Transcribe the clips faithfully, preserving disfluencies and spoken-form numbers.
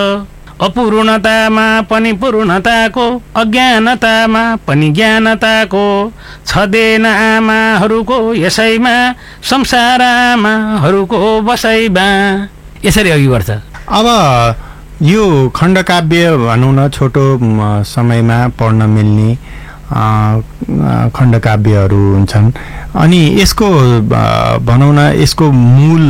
अपूर्णतामा पनि पूर्णताको, अज्ञानतामा पनि ज्ञानताको, छदेन आमाहरूको यसैमा संसार आमाहरूको बसैमा। यसरी अघि बढ्छ। अब यो खण्डकाव्य भनौँ न, छोटो समयमा पढ्न मिल्ने खण्डकाव्यहरू हुन्छन्। अनि यसको भनौँ न, यसको मूल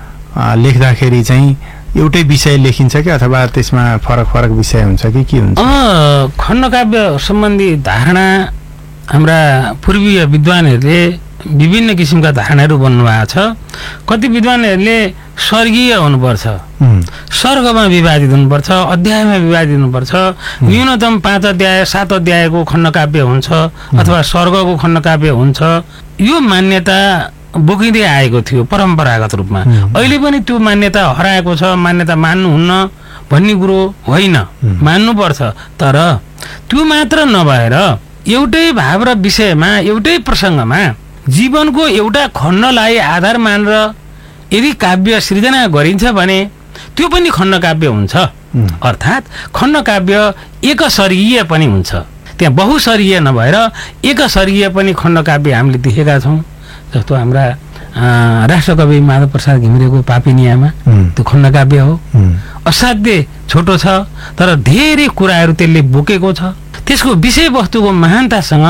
लेख्दाखेरि चाहिँ एउटै विषय लेखिन्छ कि अथवा त्यसमा फरक फरक विषय हुन्छ कि के हुन्छ? खण्डकाव्य सम्बन्धी धारणा हाम्रा पूर्वीय विद्वानहरूले विभिन्न किसिमका धारणाहरू बन्नुभएको छ। कति विद्वानहरूले स्वर्गीय हुनुपर्छ, स्वर्गमा विभाजित हुनुपर्छ, अध्यायमा विभाजित हुनुपर्छ, न्यूनतम पाँच अध्याय सात अध्यायको खण्डकाव्य हुन्छ अथवा स्वर्गको खण्डकाव्य हुन्छ। यो मान्यता बोकिँदै आएको थियो परम्परागत रूपमा। अहिले पनि त्यो मान्यता हराएको छ। मान्यता मान्नुहुन्न भन्ने कुरो होइन, मान्नुपर्छ। तर त्यो मात्र नभएर एउटै भाव र विषयमा, एउटै प्रसङ्गमा जीवनको एउटा खण्डलाई आधार मानेर यदि काव्य सृजना गरिन्छ भने त्यो पनि खण्डकाव्य हुन्छ। अर्थात् खण्डकाव्य एकसर्गीय पनि हुन्छ। त्यहाँ बहुसर्गीय नभएर एकसर्गीय पनि खण्डकाव्य हामीले देखेका छौँ। जस्तो हाम्रा राष्ट्रकवि माधव प्रसाद घिमिरेको पापिनियामा त्यो खण्डकाव्य हो। असाध्यै छोटो छ तर धेरै कुराहरू त्यसले बोकेको छ। त्यसको विषयवस्तुको महानतासँग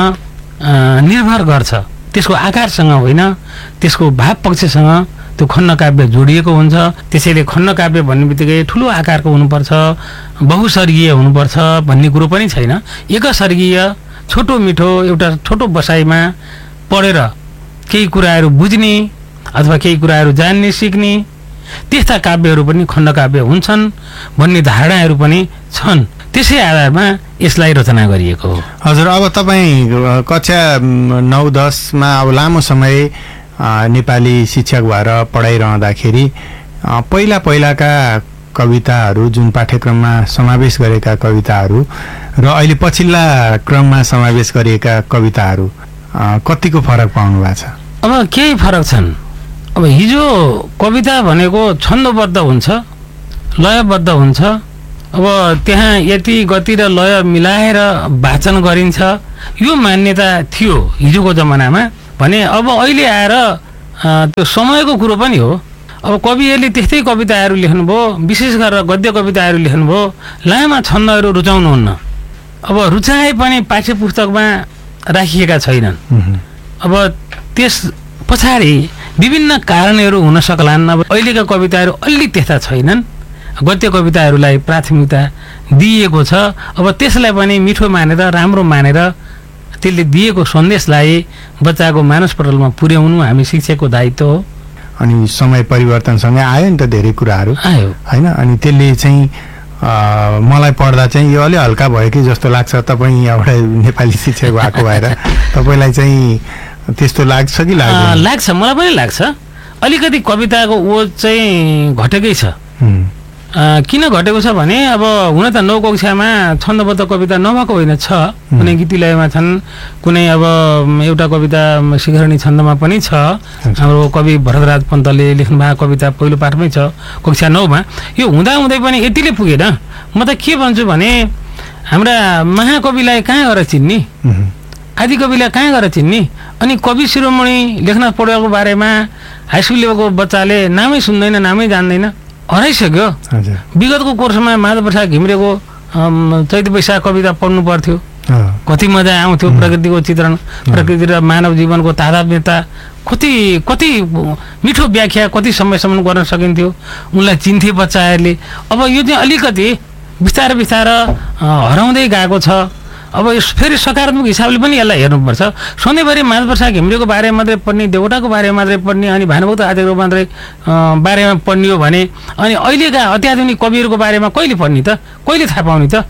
निर्भर गर्छ, त्यसको आकारसँग होइन, त्यसको भाव पक्षसँग त्यो खण्डकाव्य जोडिएको हुन्छ। त्यसैले खण्डकाव्य भन्ने बित्तिकै ठुलो आकारको हुनुपर्छ, बहुसर्गीय हुनुपर्छ भन्ने कुरो पनि छैन। एकसर्गीय छोटो मिठो एउटा छोटो बसाइमा पढेर केही कुराहरू बुझ्ने अथवा केही कुराहरू जान्ने सिक्ने त्यस्ता काव्यहरू पनि खण्डकाव्य हुन्छन् भन्ने धारणाहरू पनि छन्। त्यसै आधारमा यसलाई रचना गरिएको हो। हजुर, अब तपाईँ कक्षा नौ दसमा अब लामो समय नेपाली शिक्षक भएर पढाइरहँदाखेरि पहिला पहिलाका कविताहरू जुन पाठ्यक्रममा समावेश गरेका कविताहरू र अहिले पछिल्ला क्रममा समावेश गरिएका कविताहरू कतिको फरक पाउनु भएको छ? अब केही फरक छन्। अब हिजो कविता भनेको छन्दबद्ध हुन्छ, लयबद्ध हुन्छ। अब त्यहाँ यति गति र लय मिलाएर वाचन गरिन्छ, यो मान्यता थियो हिजोको जमानामा भने। अब अहिले आएर त्यो समयको कुरो पनि हो। अब कविहरूले त्यस्तै कविताहरू लेख्नुभयो, विशेष गरेर गद्य कविताहरू लेख्नुभयो, लामा छन्दहरू रुचाउनुहुन्न। अब रुचाए पनि पाठ्य पुस्तकमा राखिएका छैनन्। अब त्यस पछाडि विभिन्न कारणहरू हुन सक्लान्। अब अहिलेका कविताहरू अलि त्यस्ता छैनन्, गद्य कविताहरूलाई प्राथमिकता दिइएको छ। अब त्यसलाई पनि मिठो मानेर राम्रो मानेर त्यसले दिएको सन्देशलाई बच्चाको मानसपटलमा पुर्याउनु हामी शिक्षकको दायित्व हो। अनि समय परिवर्तनसँगै आयो नि त धेरै कुराहरू आयो होइन। अनि त्यसले चाहिँ मलाई पढ्दा चाहिँ यो अलि हल्का भयो कि जस्तो लाग्छ। तपाईँ एउटा नेपाली शिक्षक भएको भएर तपाईँलाई चाहिँ त्यस्तो लाग्छ कि लाग्दैन? लाग्छ, मलाई पनि लाग्छ। अलिकति कविताको ओज चाहिँ घटेकै छ। किन घटेको छ भने अब हुन त नौ कक्षामा छन्दबद्ध कविता नभएको होइन, छ। कुनै गीतिलयमा छन्, कुनै अब एउटा कविता शिखरणी छन्दमा पनि छ। हाम्रो कवि भरतराज पन्तले लेख्नु भएको कविता पहिलो पाठमै छ कक्षा नौमा। यो हुँदाहुँदै पनि यतिले पुगेन। म त के भन्छु भने हाम्रा महाकविलाई कहाँ गएर चिन्ने, आदिकविलाई कहाँ गएर चिन्ने? अनि कवि शिरोमणि लेखनाथ पौड्यालको बारेमा हाई स्कुल लेभलको बच्चाले नामै सुन्दैन, नामै जान्दैन, हराइसक्यो। विगतको कोर्समा माधव प्रसाद घिमिरेको चैत वैशाख कविता पढ्नु पर्थ्यो, कति मजा आउँथ्यो। प्रकृतिको चित्रण, प्रकृति र मानव जीवनको तादात्म्यता, कति कति मिठो व्याख्या कति समयसम्म गर्न सकिन्थ्यो। उनलाई चिन्थे बच्चाहरूले। अब यो चाहिँ अलिकति बिस्तारै बिस्तारै हराउँदै गएको छ। अब यस फेरि सकारात्मक हिसाबले पनि यसलाई हेर्नुपर्छ। सधैँभरि माधव प्रसाद घिमिरेको बारेमा मात्रै पढ्ने, देवकोटाको बारेमा मात्रै पढ्ने, अनि भानुभक्त आचार्यको मात्रै बारेमा पढ्ने हो भने अनि अहिलेका अत्याधुनिक कविहरूको बारेमा कहिले पढ्ने त, कहिले थाहा पाउने त?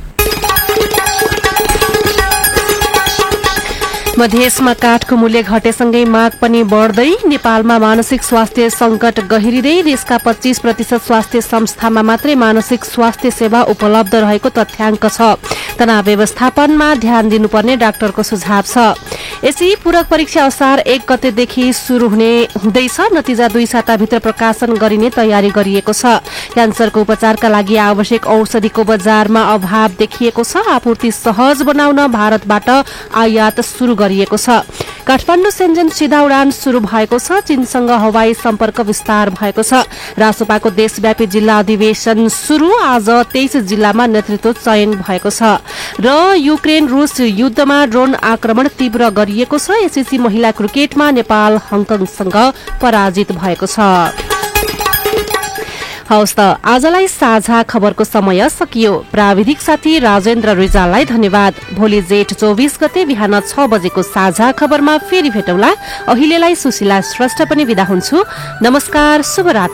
मधेसमा काठको मूल्य घटेसँगै माग पनि बढ्दै नेपालमा मानसिक स्वास्थ्य सङ्कट गहिरिँदै देशका पच्चीस प्रतिशत स्वास्थ्य संस्थामा मात्रै मानसिक स्वास्थ्य सेवा उपलब्ध रहेको तथ्याङ्क छ। तनाव व्यवस्थापनमा ध्यान दिनुपर्ने डाक्टरको सुझाव छ। यसै पूरक परीक्षा असार एक गतेदेखि सुरु हुने हुँदैछ। नतिजा दुई साताभित्र प्रकाशन गरिने तयारी गरिएको छ। क्यान्सरको उपचारका लागि आवश्यक औषधिको बजारमा अभाव देखिएको छ। आपूर्ति सहज बनाउन भारतबाट आयात सुरु गरिएको छ। काठमाडौँ सेन्जेन सीधा उडान सुरु भएको छ। चीनसँग हवाई सम्पर्क विस्तार भएको छ। रासोपाको देशव्यापी जिल्ला अधिवेशन सुरु। आज तेइस जिल्लामा नेतृत्व चयन भएको छ। र युक्रेन रुस युद्धमा ड्रोन आक्रमण तीव्र गरिएको छ। एसएससी महिला क्रिकेटमा नेपाल हङकङसँग पराजित भएको छ। हवस् त आजलाई साझा खबरको समय सकियो। प्राविधिक साथी राजेन्द्र रिजाललाई धन्यवाद। भोलि जेठ चौबिस गते बिहान छ बजेको साझा खबरमा फेरि भेटौँला। अहिलेलाई सुशीला श्रेष्ठ पनि बिदा हुन्छु। नमस्कार, शुभरात्री।